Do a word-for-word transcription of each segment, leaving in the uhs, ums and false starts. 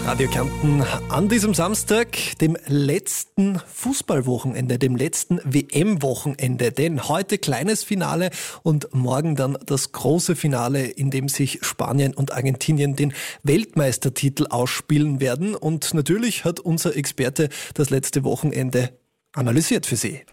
Radio Kärnten an diesem Samstag, dem letzten Fußballwochenende, dem letzten W M-Wochenende. Denn heute kleines Finale und morgen dann das große Finale, in dem sich Spanien und Argentinien den Weltmeistertitel ausspielen werden. Und natürlich hat unser Experte das letzte Wochenende analysiert für Sie.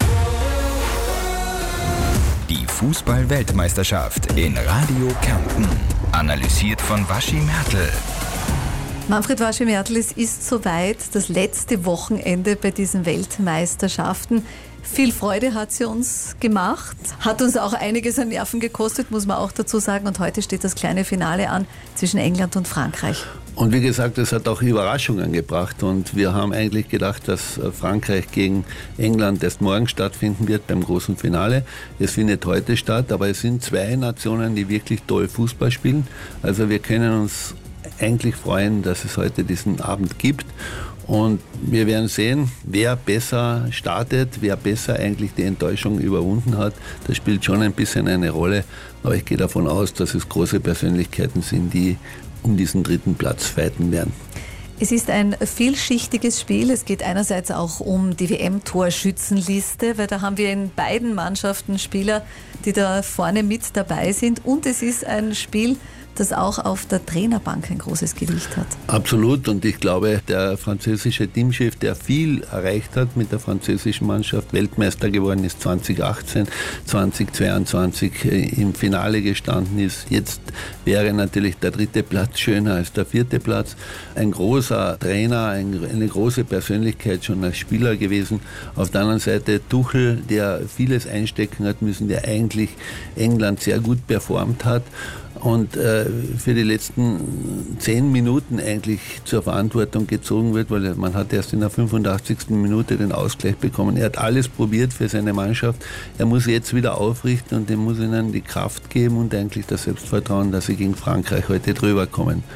Die Fußball-Weltmeisterschaft in Radio Kärnten. Analysiert von Waschi Mertl. Manfred Waschi Mertl, es ist soweit, das letzte Wochenende bei diesen Weltmeisterschaften. Viel Freude hat sie uns gemacht, hat uns auch einiges an Nerven gekostet, muss man auch dazu sagen. Und heute steht das kleine Finale an zwischen England und Frankreich. Und wie gesagt, es hat auch Überraschungen gebracht. Und wir haben eigentlich gedacht, dass Frankreich gegen England erst morgen stattfinden wird beim großen Finale. Es findet heute statt, aber es sind zwei Nationen, die wirklich toll Fußball spielen. Also wir können uns eigentlich freuen, dass es heute diesen Abend gibt. Und wir werden sehen, wer besser startet, wer besser eigentlich die Enttäuschung überwunden hat. Das spielt schon ein bisschen eine Rolle. Aber ich gehe davon aus, dass es große Persönlichkeiten sind, die um diesen dritten Platz fighten werden. Es ist ein vielschichtiges Spiel. Es geht einerseits auch um die W M-Torschützenliste, weil da haben wir in beiden Mannschaften Spieler, die da vorne mit dabei sind. Und es ist ein Spiel, das auch auf der Trainerbank ein großes Gewicht hat. Absolut, und ich glaube, der französische Teamchef, der viel erreicht hat mit der französischen Mannschaft, Weltmeister geworden ist zwanzig achtzehn, zwanzig zweiundzwanzig im Finale gestanden ist. Jetzt wäre natürlich der dritte Platz schöner als der vierte Platz. Ein großer Trainer, eine große Persönlichkeit schon als Spieler gewesen. Auf der anderen Seite Tuchel, der vieles einstecken hat müssen, der eigentlich England sehr gut performt hat und äh, für die letzten zehn Minuten eigentlich zur Verantwortung gezogen wird, weil man hat erst in der fünfundachtzigsten Minute den Ausgleich bekommen. Er hat alles probiert für seine Mannschaft. Er muss jetzt wieder aufrichten und er muss ihnen die Kraft geben und eigentlich das Selbstvertrauen, dass sie gegen Frankreich heute drüber kommen.